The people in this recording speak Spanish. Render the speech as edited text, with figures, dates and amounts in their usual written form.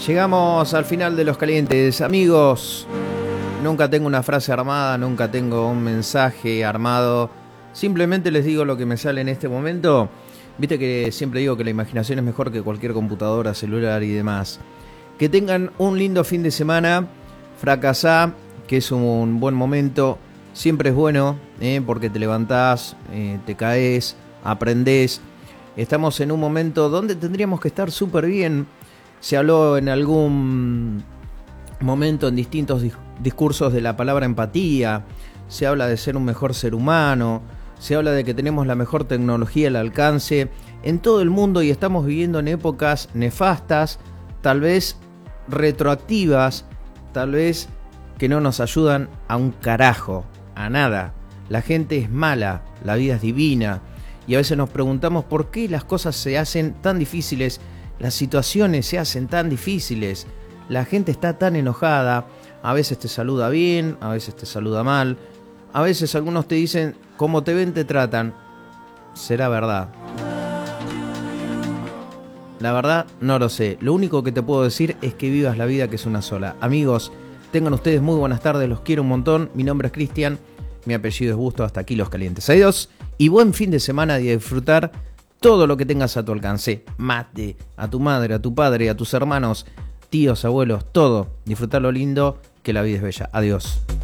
Llegamos al final de Los Calientes. Amigos, nunca tengo una frase armada, nunca tengo un mensaje armado. Simplemente les digo lo que me sale en este momento. Viste que siempre digo que la imaginación es mejor que cualquier computadora, celular y demás. Que tengan un lindo fin de semana. Fracasá, que es un buen momento. Siempre es bueno, porque te levantás, te caes, aprendés. Estamos en un momento donde tendríamos que estar súper bien. Se habló en algún momento en distintos discursos de la palabra empatía. Se habla de ser un mejor ser humano. Se habla de que tenemos la mejor tecnología al alcance en todo el mundo y estamos viviendo en épocas nefastas, tal vez retroactivas, tal vez que no nos ayudan a un carajo, a nada. La gente es mala, la vida es divina y a veces nos preguntamos por qué las cosas se hacen tan difíciles. Las situaciones se hacen tan difíciles, la gente está tan enojada, a veces te saluda bien, a veces te saluda mal, a veces algunos te dicen, como te ven te tratan. ¿Será verdad? La verdad no lo sé, lo único que te puedo decir es que vivas la vida que es una sola. Amigos, tengan ustedes muy buenas tardes, los quiero un montón, mi nombre es Cristian, mi apellido es Busto, hasta aquí Los Calientes. Adiós y buen fin de semana y a disfrutar todo lo que tengas a tu alcance. Mate a tu madre, a tu padre, a tus hermanos, tíos, abuelos, todo. Disfrutar lo lindo, que la vida es bella. Adiós.